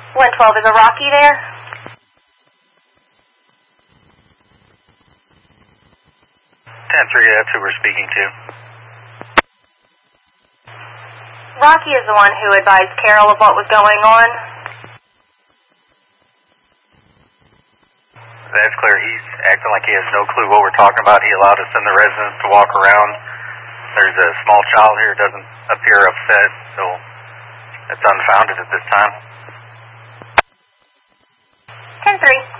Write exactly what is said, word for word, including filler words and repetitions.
one twelve, is a Rocky there? ten three, that's who we're speaking to. Rocky is the one who advised Carol of what was going on. That's clear. He's acting like he has no clue what we're talking about. He allowed us in the residence to walk around. There's a small child here, doesn't appear upset, so it's unfounded at this time. ten three.